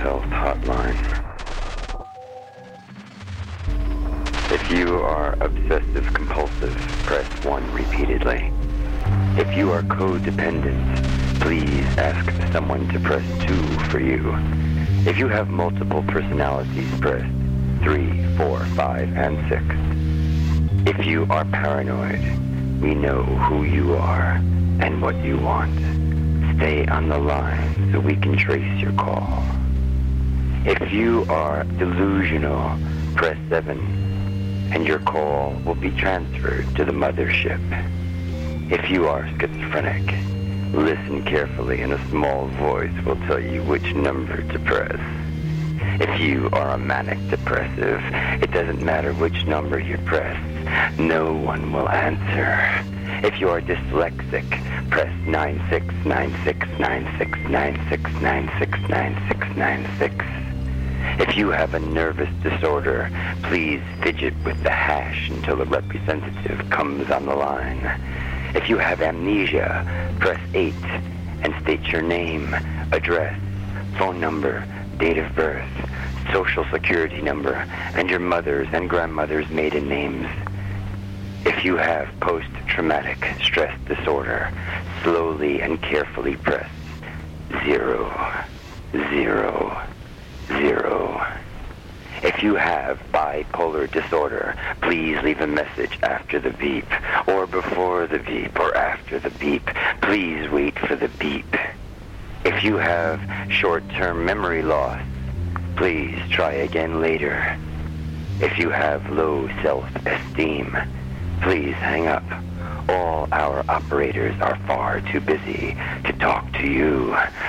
health hotline. If you are obsessive compulsive, press 1 repeatedly. If you are codependent, please ask someone to press 2 for you. If you have multiple personalities, press 3, 4, 5, and 6. If you are paranoid, we know who you are and what you want. Stay on the line so we can trace your call. If you are delusional, press 7, and your call will be transferred to the mothership. If you are schizophrenic, listen carefully and a small voice will tell you which number to press. If you are a manic depressive, it doesn't matter which number you press. No one will answer. If you are dyslexic, press 96969696969696. If you have a nervous disorder, please fidget with the hash until a representative comes on the line. If you have amnesia, press 8 and state your name, address, phone number, date of birth, social security number, and your mother's and grandmother's maiden names. If you have post-traumatic stress disorder, slowly and carefully press 0, 0, 0. If you have bipolar disorder, please leave a message after the beep, or before the beep, or after the beep. Please wait for the beep. If you have short-term memory loss, please try again later. If you have low self-esteem, please hang up. All our operators are far too busy to talk to you.